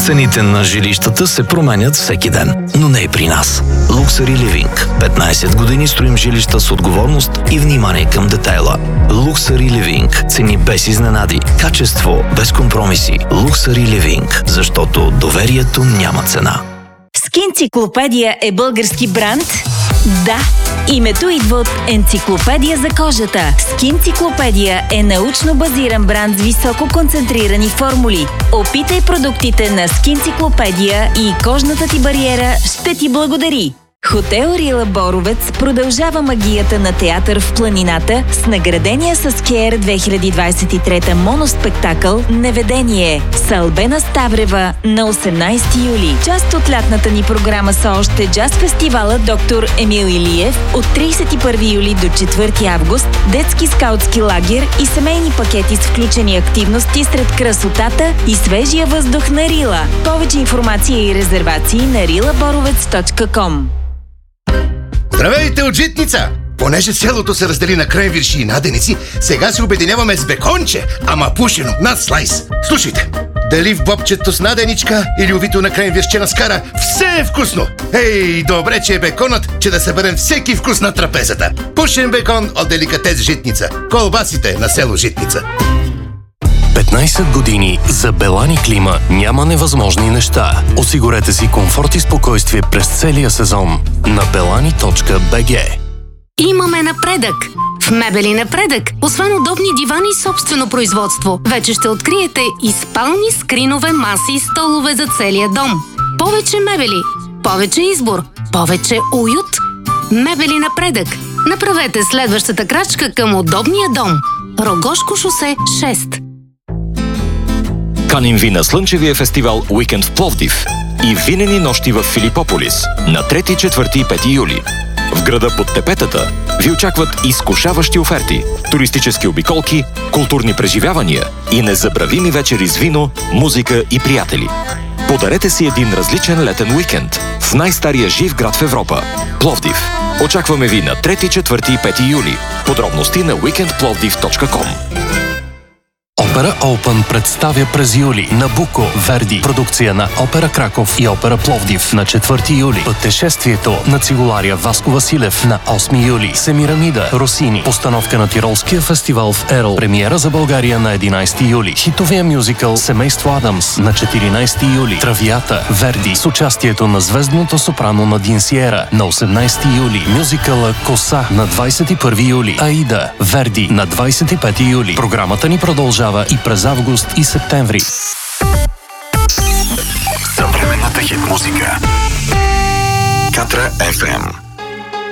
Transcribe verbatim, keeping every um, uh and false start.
Цените на жилищата се променят всеки ден, но не и при нас. Luxury Living. петнайсет години строим жилища с отговорност и внимание към детайла. Luxury Living. Цени без изненади. Качество без компромиси. Luxury Living. Защото доверието няма цена. Скинциклопедия е български бранд? Да! Името идва от енциклопедия за кожата. Скинциклопедия е научно базиран бранд с високо концентрирани формули. Опитай продуктите на Скинциклопедия и кожната ти бариера ще ти благодари. Хотел Рила Боровец продължава магията на театър в планината с наградения с Кеър две хиляди двайсет и трета моноспектакъл «Неведение» с Албена Ставрева на осемнайсети юли. Част от лятната ни програма са още джаз фестивала Доктор Емил Илиев от трийсет и първи юли до четвърти август, детски скаутски лагер и семейни пакети с включени активности сред красотата и свежия въздух на Рила. Повече информация и резервации на рила боровец точка ком. Здравейте от Житница! Понеже селото се раздели на кренвирши и наденици, сега се обединяваме с беконче, ама пушено, над слайс. Слушайте, дали в бобчето с наденичка или увито на кренвиршче на скара, все е вкусно! Ей, добре, че е беконът, че да съберем всеки вкус на трапезата. Пушен бекон от деликатес Житница. Колбасите на село Житница. петнайсет години за Белани Клима няма невъзможни неща. Осигурете си комфорт и спокойствие през целия сезон на белани точка би джи. Имаме напредък! В Мебели Напредък, освен удобни дивани и собствено производство, вече ще откриете и спални, скринове, маси и столове за целия дом. Повече мебели, повече избор, повече уют. Мебели Напредък. Направете следващата крачка към удобния дом. Рогошко шосе шест. Каним ви на слънчевия фестивал Уикенд в Пловдив и винени нощи в Филипополис на трети, четвърти и пети юли. В града под тепетата ви очакват изкушаващи оферти, туристически обиколки, културни преживявания и незабравими вечери с вино, музика и приятели. Подарете си един различен летен уикенд в най-стария жив град в Европа – Пловдив. Очакваме ви на трети, четвърти и пети юли. Подробности на уикенд пловдив точка ком. Опера Open представя през юли Набуко, Верди, продукция на Опера Краков и Опера Пловдив на четвърти юли. Пътешествието на цигуларя Васко Василев на осми юли. Семирамида, Росини, постановка на Тиролския фестивал в Ерл. Премиера за България на единайсети юли. Хитовия мюзикъл Семейство Адамс на четиринайсети юли. Травията, Верди с участието на звездното сопрано Надин Сиера на осемнайсети юли. Мюзикъла Коса на двайсет и първи юли. Аида, Верди на двайсет и пети юли. Програмата ни продължава и през август и септември. Съвременната хит музика. Катра еф ем.